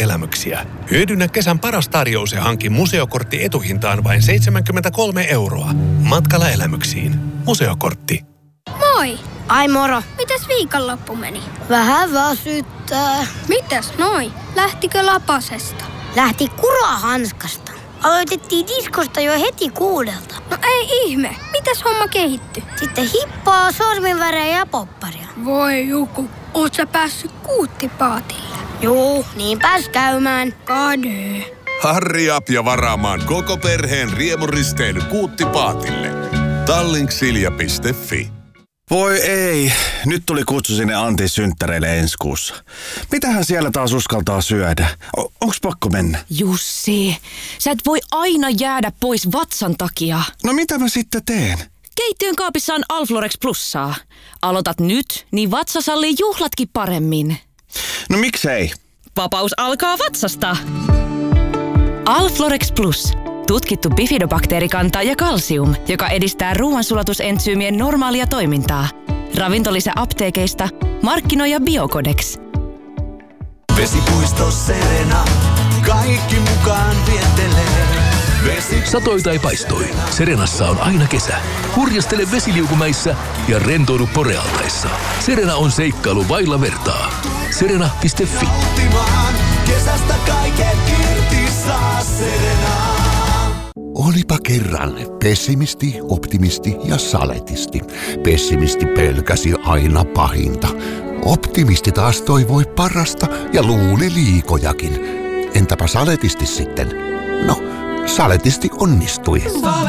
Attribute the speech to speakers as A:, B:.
A: Matkailuelämyksiä. Hyödynnä kesän paras tarjous ja hanki museokortti etuhintaan vain 73 €. Matkailuelämyksiin. Museokortti.
B: Moi!
C: Ai moro.
B: Mites viikonloppu meni?
C: Vähän väsyttää.
B: Mitäs noi? Lähtikö lapasesta?
C: Lähti kurahanskasta. Aloitettiin diskosta jo heti 6.
B: No ei ihme. Mitäs homma kehittyi?
C: Sitten hippaa, sorminvärejä ja popparia.
B: Voi Juku, oot sä päässyt kuuttipaatille?
C: Juu, niin pääs käymään.
B: Kade.
D: Harri up ja varaamaan koko perheen riemuristeily Kuuttipaatille. Tallinksilja.fi.
E: Voi ei, nyt tuli kutsu sinne Antin synttäreille ensi kuussa. Mitähän siellä taas uskaltaa syödä? Onks pakko mennä?
F: Jussi, sä et voi aina jäädä pois vatsan takia.
E: No mitä mä sitten teen?
F: Keittiön kaapissa on Alflorex Plussaa. Aloitat nyt, niin vatsa sallii juhlatkin paremmin.
E: No miksei?
F: Vapaus alkaa vatsasta. Alflorex Plus. Tutkittu bifidobakteerikanta ja kalsium, joka edistää ruoansulatusentsyymien normaalia toimintaa. Ravintolisä apteekeista, markkinoija Biocodex.
G: Vesipuisto Serena, kaikki mukaan viettelee.
H: Satoi tai paistoi, Serenassa on aina kesä. Hurjastele vesiliukumäissä ja rentoudu Porealtaissa. Serena on seikkailu vailla vertaa. Serena.fi.
G: Kesästä kaiken irti saa Serena.
I: Olipa kerran pessimisti, optimisti ja saletisti. Pessimisti pelkäsi aina pahinta. Optimisti taas toivoi parasta ja luuli liikojakin. Entäpä saletisti sitten? No, saletisti onnistui.